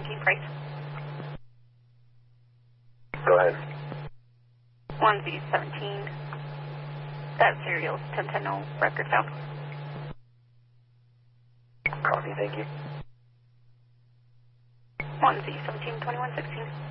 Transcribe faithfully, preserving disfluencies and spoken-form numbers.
King Price. Go ahead. one Z seventeen. That serial ten ten oh record found. Copy, thank you. one Z seventeen twenty-one sixteen.